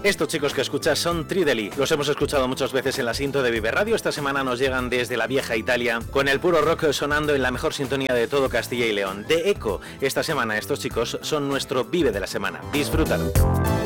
Estos chicos que escuchas son Trideli. Los hemos escuchado muchas veces en la Sinto de Vive Radio. Esta semana nos llegan desde la vieja Italia con el puro rock sonando en la mejor sintonía de todo Castilla y León. De Eco. Esta semana estos chicos son nuestro Vive de la semana. Disfrútalo.